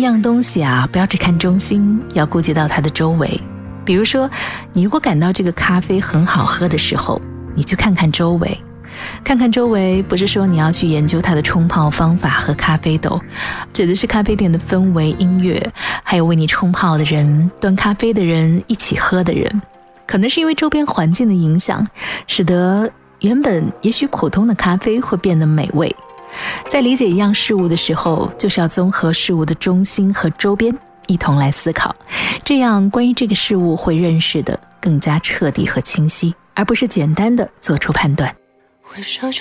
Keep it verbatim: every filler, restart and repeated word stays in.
样东西啊，不要只看中心，要顾及到它的周围。比如说，你如果感到这个咖啡很好喝的时候，你去看看周围。看看周围，不是说你要去研究它的冲泡方法和咖啡豆，指的是咖啡店的氛围、音乐，还有为你冲泡的人、端咖啡的人、一起喝的人。可能是因为周边环境的影响，使得原本也许普通的咖啡会变得美味。在理解一样事物的时候，就是要综合事物的中心和周边一同来思考，这样关于这个事物会认识的更加彻底和清晰，而不是简单的做出判断。 会说出